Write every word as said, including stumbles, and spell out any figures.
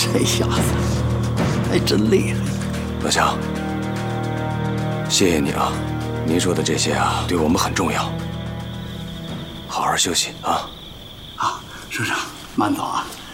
这小子还真厉害。 老乡，谢谢你啊，您说的这些啊，对我们很重要。好好休息啊。 啊，首长慢走啊。